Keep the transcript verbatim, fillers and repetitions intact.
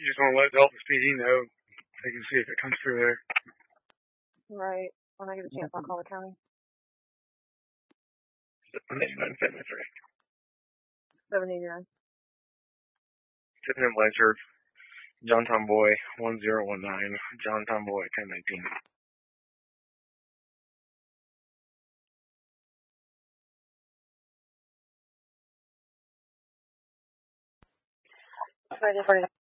You just want to let Delta P D know. They can see if it comes through there. Right. When I get a chance, I'll call the county. seven eighty-nine seventy-three. seven eighty-nine. Sitting in Blanchard. John Tomboy, one zero one nine. John Tomboy, ten nineteen. Ready for